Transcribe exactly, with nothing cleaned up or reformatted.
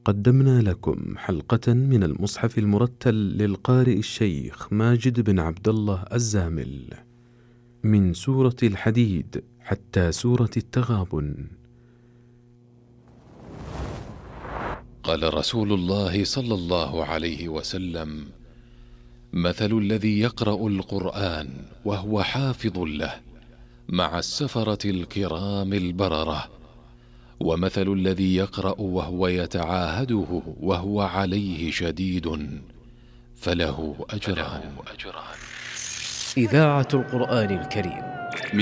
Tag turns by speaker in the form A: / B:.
A: قدمنا لكم حلقة من المصحف المرتل للقارئ الشيخ ماجد بن عبد الله الزامل من سورة الحديد حتى سورة التغابن.
B: قال رسول الله صلى الله عليه وسلم: مثل الذي يقرأ القرآن وهو حافظ له مع السفرة الكرام البررة، ومثل الذي يقرأ وهو يتعاهده وهو عليه شديد فله أجران.
C: إذاعة القرآن الكريم.